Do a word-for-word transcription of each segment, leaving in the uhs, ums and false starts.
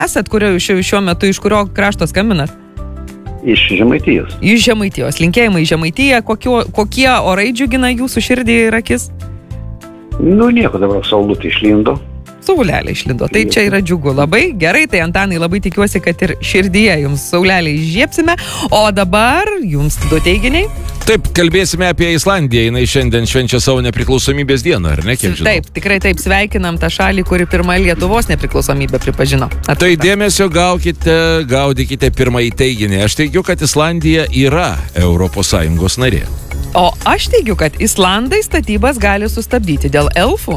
esat, kurio šiuo, šiuo metu, iš kurio krašto skambinat? Iš Žemaitijos. Iš Žemaitijos. Linkėjimai į Žemaitiją. Kokie, kokie orai džiugina jūsų širdį ir akis? Nu, nieko, dabar saulutė išlindo. Saulelė išlindo. Tai čia yra džiugu labai. Gerai, tai Antanai labai tikiuosi, kad ir širdyje jums saulelę išžiepsime. O dabar jums du teiginiai. Taip, kalbėsime apie Islandiją. Jinai šiandien švenčia savo nepriklausomybės dieną, ar ne, kiek žinau? Taip, tikrai taip. Sveikinam tą šalį, kuri pirmą Lietuvos nepriklausomybę pripažino. Atvirta. Tai dėmesio gaukite, gaudykite pirmąjį teiginį. Aš teigiu, kad Islandija yra Europos Sąjungos narė. O aš teigiu, kad Islandai statybas gali sustabdyti dėl elfų.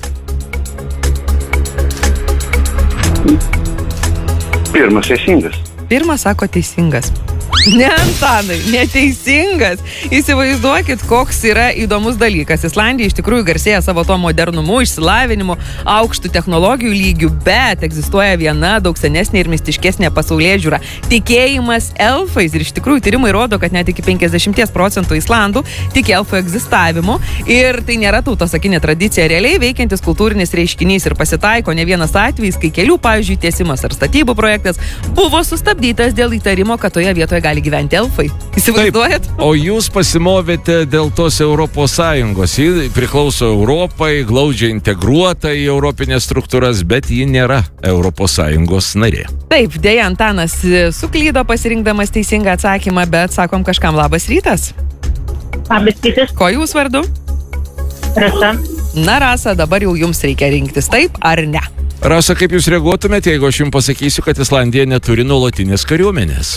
Pirmas teisingas. Pirmas sako teisingas. Ne, Antanai, neteisingas. Įsivaizduokit, koks yra įdomus dalykas. Islandija iš tikrųjų garsėja savo to modernumu, išsilavinimu, aukštų technologijų lygių, bet egzistuoja viena daug senesnė ir mistiškesnė pasaulėžiūra. Tikėjimas elfais. Ir iš tikrųjų tyrimai rodo, kad net iki penkiasdešimt procentų Islandų tiki elfų egzistavimu. Ir tai nėra tautosakinė tradicija, realiai veikiantis kultūrinis reiškinys. Ir pasitaiko ne vienas atvejis, kai kelių, pavyzdžiui, tiesimas ar statybų projektas buvo sustabdytas dėl įtarimo, kad toje vietoje gali gyventi elfai. Įsivaizduojat? Taip, o jūs pasimovėte dėl tos Europos Sąjungos. Ji priklauso Europai, glaudžiai integruota į europinės struktūras, bet ji nėra Europos Sąjungos narė. Taip, dėja, Antanas suklydo pasirinkdamas teisingą atsakymą, bet sakom kažkam labas rytas. Labas rytas. Ko jūs vardu? Rasa. Na, Rasa, dabar jau jums reikia rinktis, taip ar ne? Rasa, kaip jūs reaguotumėte, jeigu aš jums pasakysiu, kad Islandija neturi nuolatinės kariuomenės?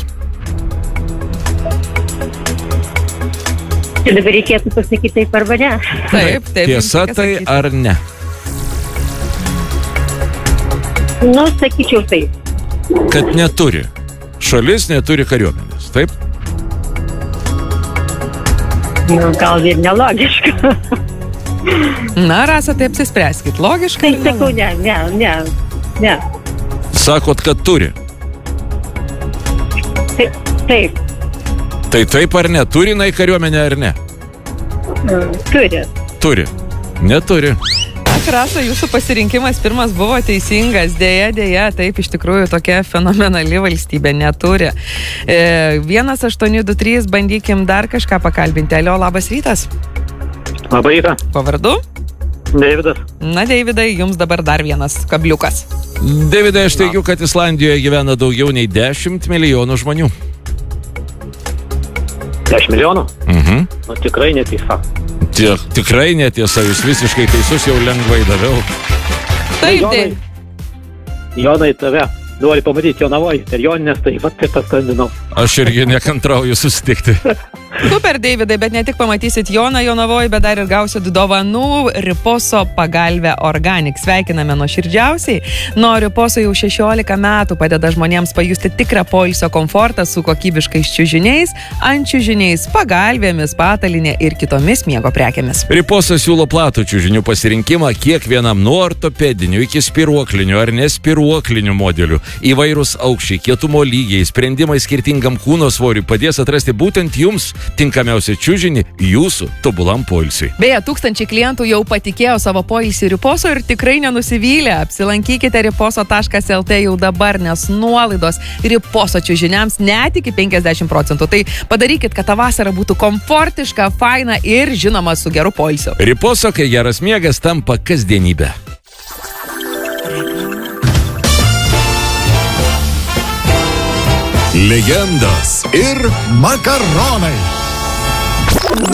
Čia dabar reikėtų pasakyti taip arba ne. Taip, taip. Tiesa tai ar ne? Nu, sakyčiau taip. Kad neturi. Šalis neturi kariuomenės, taip? Nu, gal ir nelogiška. Na, Rasa, tai apsispręskit. Logiškai? Tai sakau, ne, ne, ne, ne. Sakot, kad turi. Taip, taip. Tai taip ar ne? Turi jinai kariuomenę ar ne? Turi. Turi. Neturi. Ak, Rasa, jūsų pasirinkimas pirmas buvo teisingas. Dėja, dėja, taip iš tikrųjų tokia fenomenali valstybė neturi. E, vienas aštuoni du trys, bandykim dar kažką pakalbinti. Alio, labas rytas. Labą rytą. Pavardu? Deividas. Na, Deividai, jums dabar dar vienas kabliukas. Deividai, aš teigiu, kad Islandijoje gyvena daugiau nei dešimt milijonų žmonių. dešimt milijonų? Mhm. Nu, tikrai netiesa. Tik, tikrai netiesa, jūs visiškai teisus, jau lengvai daviau. Taip, Jonai, tai. Jonai, tave nori pamatyti Jonavoje ir Joninės, tai va taip paskambinau. Aš irgi nekantrauju susitikti. Super, Deividai, bet ne tik pamatysit Joną Jonavoje, bet dar ir gausit dovanų Riposo pagalvę Organic. Sveikiname nuoširdžiausiai. Nuo Riposo jau šešiolika metų padeda žmonėms pajusti tikrą poilsio komfortą su kokybiškais čiužiniais, ant čiužiniais, pagalvėmis, patalinė ir kitomis miego prekėmis. Riposas siūlo platų čiužinių pasirinkimą kiekvienam nuo ortopedinių iki spiruoklinių ar nespiruoklinių modelių. Įvairūs aukščiai, kietumo lygiai, sprendimai skirtingam kūno svoriui padės atrasti būtent jums tinkamiausią čiužinį jūsų tobulam poilsiui. Beje, tūkstančiai klientų jau patikėjo savo poilsį Riposo ir tikrai nenusivylė. Apsilankykite riposo taškas el tė jau dabar, nes nuolaidos Riposo čiužiniams net iki penkiasdešimt procentų. Tai padarykit, kad ta vasara būtų komfortiška, faina ir žinoma su geru poilsiu. Riposo, kai geras miegas tampa kasdienybė. Legendos ir makaronai.